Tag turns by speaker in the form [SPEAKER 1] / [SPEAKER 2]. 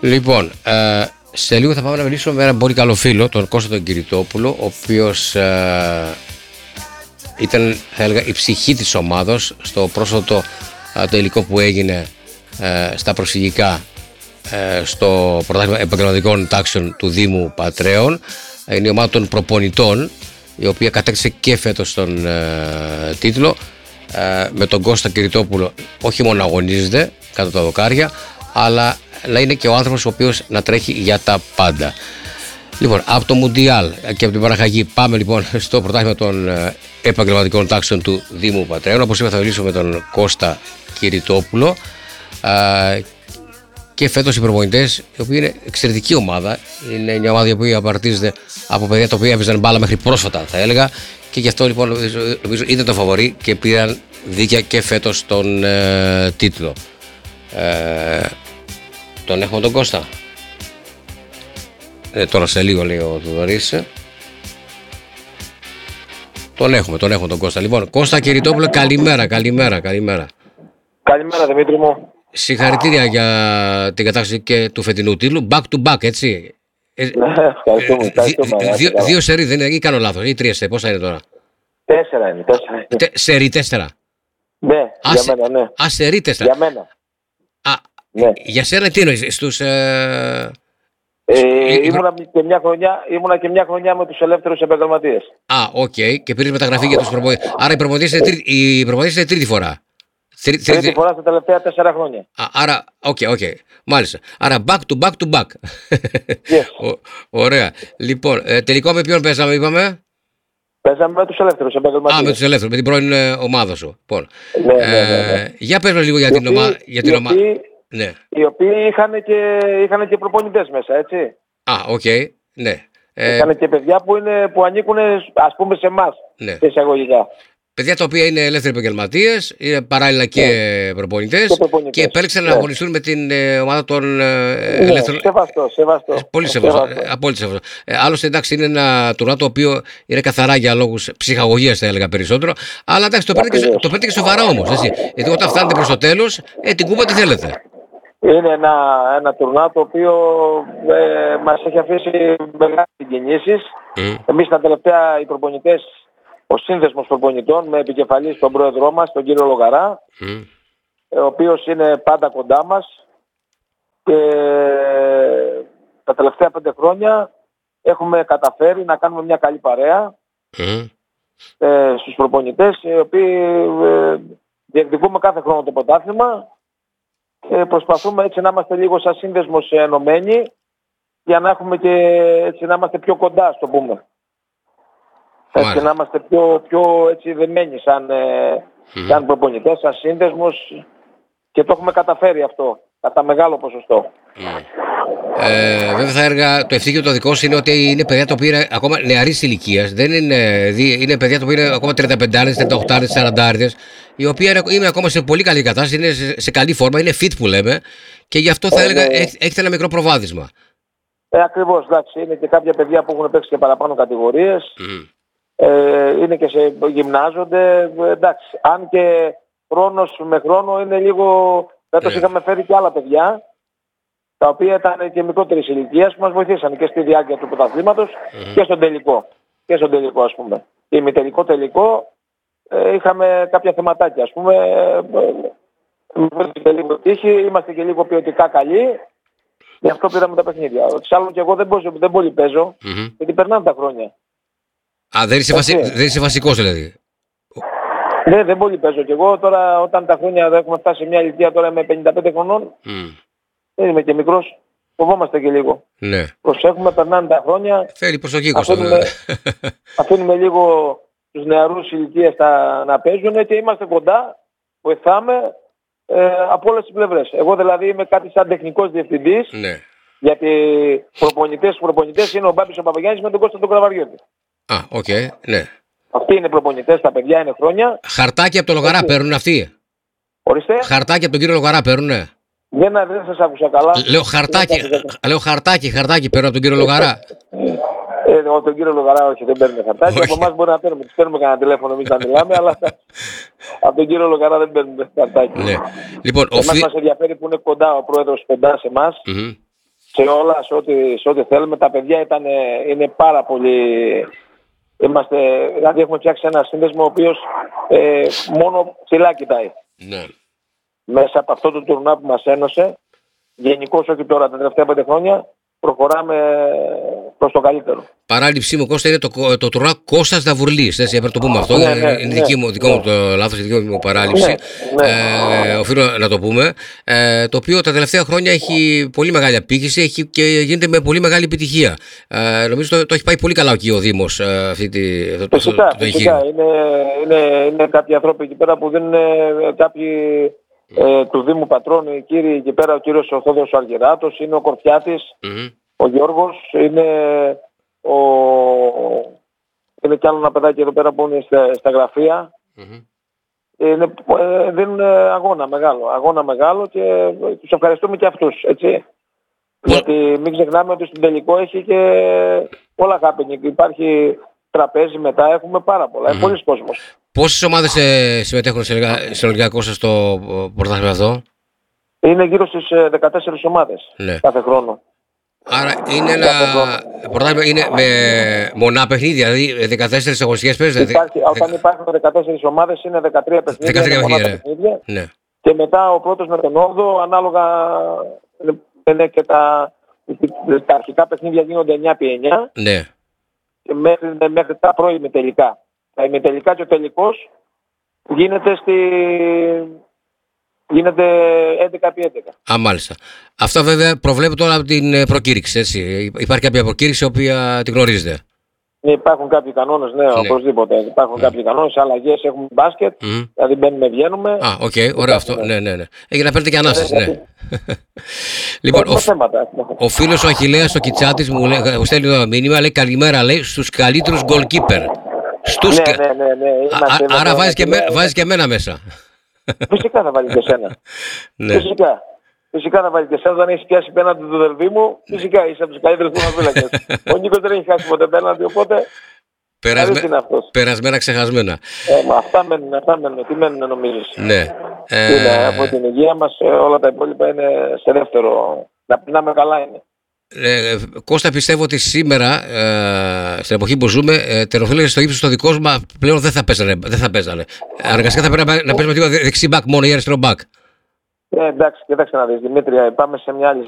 [SPEAKER 1] Λοιπόν, σε λίγο θα πάμε να μιλήσουμε με έναν πολύ καλό φίλο, τον Κώστα τον Κυριτόπουλο, ο οποίος ήταν, θα έλεγα, η ψυχή της ομάδος στο πρόσφατο τελικό που έγινε στα προσφυγικά στο πρωτάθλημα επαγγελματικών τάξεων του Δήμου Πατρέων. Είναι η ομάδα των προπονητών, η οποία κατέκτησε και φέτος τον τίτλο, με τον Κώστα Κυριτόπουλο όχι μόνο να αγωνίζεται κάτω τα δοκάρια, αλλά να είναι και ο άνθρωπος ο οποίος να τρέχει για τα πάντα. Λοιπόν, από το Μουντιάλ και από την Παναχαγή πάμε λοιπόν στο πρωτάθλημα των επαγγελματικών τάξεων του Δήμου Πατρέων. Όπως είπα, θα μιλήσω με τον Κώστα Κυριτόπουλο. Και φέτος οι προπονητές, οι οποίοι είναι εξαιρετική ομάδα, είναι μια ομάδα που απαρτίζεται από παιδιά τα οποία έπαιζαν μπάλα μέχρι πρόσφατα, θα έλεγα, και γι' αυτό λοιπόν νομίζω ήταν το φαβορί και πήραν δίκαια και φέτος τον τίτλο. Τον έχουμε τον Κώστα. Τώρα σε λίγο λέει ο Θοδωρής. Τον έχουμε τον Κώστα. Λοιπόν, Κώστα Κυριτόπουλο, καλημέρα.
[SPEAKER 2] Καλημέρα Δημήτρη μου.
[SPEAKER 1] Συγχαρητήρια για την κατάκτηση και του φετινού τίτλου. Back to back, έτσι.
[SPEAKER 2] Ευχαριστούμε.
[SPEAKER 1] Δύο σερί δεν είναι, ή κάνω λάθος, ή τρία σερί, πόσα είναι τώρα?
[SPEAKER 2] 4 είναι.
[SPEAKER 1] Σερί 4.
[SPEAKER 2] Ναι, για μένα, ναι.
[SPEAKER 1] Α, σερί 4.
[SPEAKER 2] Για μένα.
[SPEAKER 1] Ναι. Για σένα τι εννοείς, στους...
[SPEAKER 2] Ήμουνα και μια χρονιά με τους ελεύθερους επαγγελματίες.
[SPEAKER 1] Οκ. Και πήρες μεταγραφή για τους προπονητές. Άρα οι προπονητές είναι τρίτη φορά.
[SPEAKER 2] Τρίτη φορά στα τελευταία 4 χρόνια.
[SPEAKER 1] Άρα, οκ. Μάλιστα. Άρα back to back.
[SPEAKER 2] Yes.
[SPEAKER 1] Ωραία. Λοιπόν, τελικό με ποιον παίζαμε, είπαμε?
[SPEAKER 2] Παίζαμε με τους ελεύθερους επαγγελματίες.
[SPEAKER 1] Με τους ελεύθερους, με την πρώην ομάδα σου. Λοιπόν.
[SPEAKER 2] Ναι.
[SPEAKER 1] Για πες λίγο για την ομάδα. Ναι.
[SPEAKER 2] Οι οποίοι είχαν και προπονητές μέσα, έτσι.
[SPEAKER 1] Οκ. Ναι.
[SPEAKER 2] Είχαν και παιδιά που ανήκουν, ας πούμε, σε εμάς.
[SPEAKER 1] Ναι.
[SPEAKER 2] Εισαγωγικά.
[SPEAKER 1] Παιδιά τα οποία είναι ελεύθεροι επαγγελματίες, είναι παράλληλα και προπονητές και επέλεξαν να αγωνιστούν με την ομάδα των ελεύθερων.
[SPEAKER 2] Σεβαστό.
[SPEAKER 1] Πολύ σεβαστό. Απόλυτα σεβαστό. Άλλωστε, εντάξει, είναι ένα τουρνουά το οποίο είναι καθαρά για λόγους ψυχαγωγίας, θα έλεγα περισσότερο. Αλλά εντάξει, το παίρνετε και σοβαρά όμως. Γιατί όταν φτάνετε προς το τέλος, την κούπα τι θέλετε.
[SPEAKER 2] Είναι ένα τουρνουά το οποίο μας έχει αφήσει μεγάλες συγκινήσεις. Εμείς τα τελευταία οι προπονητές, ο σύνδεσμος προπονητών με επικεφαλής τον πρόεδρό μας, τον κύριο Λογαρά, ο οποίος είναι πάντα κοντά μας, και τα τελευταία 5 χρόνια έχουμε καταφέρει να κάνουμε μια καλή παρέα στους προπονητές, οι οποίοι διεκδικούμε κάθε χρόνο το πρωτάθλημα και προσπαθούμε έτσι να είμαστε λίγο σαν σύνδεσμος ενωμένοι για να έχουμε και έτσι να είμαστε πιο κοντά, ας το πούμε. Και να είμαστε πιο έτσι δεμένοι σαν προπονητές, σαν σύνδεσμος, και το έχουμε καταφέρει αυτό κατά μεγάλο ποσοστό.
[SPEAKER 1] Βέβαια θα έλεγα το ευτύχιο το δικό σου είναι ότι είναι παιδιά τα οποία είναι ακόμα νεαρής ηλικίας, δεν είναι παιδιά τα οποία είναι ακόμα 35άριδες, 38άριδες, 40άριδες, οι οποίοι είναι ακόμα σε πολύ καλή κατάσταση, είναι σε καλή φόρμα, είναι fit που λέμε, και γι' αυτό θα έλεγα έχετε ένα μικρό προβάδισμα.
[SPEAKER 2] Ακριβώς, εντάξει, είναι και κάποια παιδιά που έχουν παίξει και παραπάνω κατηγορίες. Είναι και γυμνάζονται, εντάξει, αν και χρόνος με χρόνο είναι λίγο. Φέτος είχαμε φέρει και άλλα παιδιά τα οποία ήταν και μικρότερης ηλικίας που μας βοηθήσαν και στη διάρκεια του πρωταθλήματος και στον τελικό. Και στον τελικό, ας πούμε. Ημιτελικό τελικό είχαμε κάποια θεματάκια, ας πούμε. Με λίγο τύχη, είμαστε και λίγο ποιοτικά καλοί. Γι' αυτό πήραμε τα παιχνίδια. Εξάλλου και εγώ δεν πολύ παίζω, γιατί περνάνε τα χρόνια.
[SPEAKER 1] Δεν είσαι βασικός δηλαδή.
[SPEAKER 2] Ναι, δεν πολύ παίζω κι εγώ. Τώρα όταν τα χρόνια έχουμε φτάσει σε μια ηλικία, τώρα είμαι 55 χρονών, δεν είμαι και μικρός, φοβόμαστε και λίγο.
[SPEAKER 1] Ναι.
[SPEAKER 2] Προσέχουμε, περνάνε τα χρόνια.
[SPEAKER 1] Θέλει προσοχή, Κώστα.
[SPEAKER 2] Αφήνουμε λίγο τους νεαρούς ηλικίες να παίζουν και είμαστε κοντά, βοηθάμε από όλες τις πλευρές. Εγώ δηλαδή είμαι κάτι σαν τεχνικός διευθυντής.
[SPEAKER 1] Ναι.
[SPEAKER 2] Γιατί προπονητές είναι ο Μπάμπης ο Παπαγιάννης με τον Κώστα τον Κραβαριώτη.
[SPEAKER 1] Οκ, ναι.
[SPEAKER 2] Αυτοί είναι προπονητές, τα παιδιά είναι χρόνια.
[SPEAKER 1] Χαρτάκι από το Λογαρά παίρνουν αυτοί.
[SPEAKER 2] Ορίστε.
[SPEAKER 1] Χαρτάκι από τον κύριο Λογαρά παίρνουν.
[SPEAKER 2] Δεν σας άκουσα καλά.
[SPEAKER 1] Λέω χαρτάκι παίρνουν από τον κύριο Λογαρά.
[SPEAKER 2] Τον κύριο Λογαρά όχι, δεν παίρνουμε χαρτάκι. Από εμάς μπορεί να παίρνουμε. Τους παίρνουμε κανένα τηλέφωνο εμείς να μιλάμε, αλλά από τον κύριο Λογαρά δεν παίρνουμε χαρτάκι.
[SPEAKER 1] Ναι. Λοιπόν,
[SPEAKER 2] εμάς μας ενδιαφέρει που είναι κοντά ο πρόεδρος, κοντά σε εμάς. σε όλα, σε ό,τι θέλουμε. Τα παιδιά είναι πάρα πολύ... Δηλαδή έχουμε φτιάξει ένα σύνδεσμο ο οποίος μόνο ψηλά κοιτάει.
[SPEAKER 1] Ναι.
[SPEAKER 2] Μέσα από αυτό το τουρνά που μας ένωσε, γενικώς όχι τώρα τα τελευταία 5 χρόνια, προχωράμε προς το καλύτερο.
[SPEAKER 1] Παράληψή μου, Κώστα, είναι το τουρνά Κώστας Δαβουρλής. Έτσι, έπρεπε να το πούμε αυτό. Είναι δικό μου το λάθος, δική μου παράληψη. Οφείλω να το πούμε. Το οποίο τα τελευταία χρόνια έχει πολύ μεγάλη απήχηση και γίνεται με πολύ μεγάλη επιτυχία. Νομίζω το έχει πάει πολύ καλά εκεί ο Δήμος.
[SPEAKER 2] Φυσικά. Είναι κάποιοι άνθρωποι εκεί πέρα που δίνουν κάποιοι. Του Δήμου Πατρών, οι κύριοι εκεί πέρα, ο κύριος Θόδωρος Αργυράτος, είναι ο Κορφιάτης, ο Γιώργος, είναι κι άλλο ένα παιδάκι εδώ πέρα που είναι στα γραφεία. Δίνουν αγώνα μεγάλο και τους ευχαριστούμε και αυτούς, έτσι. Γιατί μην ξεχνάμε ότι στον τελικό έχει και πολλά happening. Υπάρχει τραπέζι μετά, έχουμε πάρα πολλά, είναι πολλοί κόσμος.
[SPEAKER 1] Πόσες ομάδες συμμετέχουν συνολικά, Κώστα, στο πρωτάθλημα αυτό?
[SPEAKER 2] Είναι γύρω στις 14 ομάδες κάθε χρόνο.
[SPEAKER 1] Άρα είναι ένα πρωτάθλημα, είναι με μονά παιχνίδια, δηλαδή 14 αγωνιστικές παίζεις.
[SPEAKER 2] Όταν υπάρχουν 14 ομάδες είναι 13 παιχνίδια.
[SPEAKER 1] Ναι.
[SPEAKER 2] Και μετά ο πρώτος με τον 8ο, ανάλογα είναι και τα αρχικά παιχνίδια γίνονται 9x9.
[SPEAKER 1] Ναι.
[SPEAKER 2] Και μέχρι τα προημιτελικά. Τα ημιτελικά και ο τελικός γίνεται 11x11.
[SPEAKER 1] Μάλιστα. Αυτά βέβαια προβλέπουν τώρα από την προκήρυξη, έτσι. Υπάρχει κάποια προκήρυξη η οποία την γνωρίζετε?
[SPEAKER 2] Υπάρχουν κάποιοι κανόνες, οπωσδήποτε. Υπάρχουν κάποιοι κανόνες, αλλαγές, έχουμε μπάσκετ, δηλαδή μπαίνουμε, βγαίνουμε.
[SPEAKER 1] Ωραίο αυτό. Ναι. Για να παίρνετε και ανάσες, ναι. Λοιπόν, ο φίλος ο Αχιλλέας στο Κιτσάτης μου στέλνει το μήνυμα, λέει καλημέρα, λέει, στους καλύτερους goalkeeper.
[SPEAKER 2] Ναι.
[SPEAKER 1] Άρα βάζεις και εμένα μέσα.
[SPEAKER 2] Φυσικά θα βάλει και εσένα. Φυσικά θα βάλει και εσένα. Όταν έχεις πιάσει πέναντι του δερβί μου, φυσικά είσαι από τους καλύτερους τερματοφύλακες. Ο Νίκος δεν έχει χάσει ποτέ πέναντι, οπότε.
[SPEAKER 1] Περασμένα, ξεχασμένα.
[SPEAKER 2] Αυτά μένουν. Τι μένουν, νομίζεις?
[SPEAKER 1] Ναι.
[SPEAKER 2] Από την υγεία μας, όλα τα υπόλοιπα είναι σε δεύτερο. Να πεινάμε καλά είναι.
[SPEAKER 1] Κώστα, πιστεύω ότι σήμερα, στην εποχή που ζούμε, τερματοφύλακες στο ύψος το δικό μας πλέον δεν θα παίζανε. Αργαστικά θα πρέπει να παίζουμε δεξί μπακ μόνο ή αριστερό μπακ.
[SPEAKER 2] Εντάξει, κοίταξε να δεις, Δημήτρη, πάμε σε μια άλλη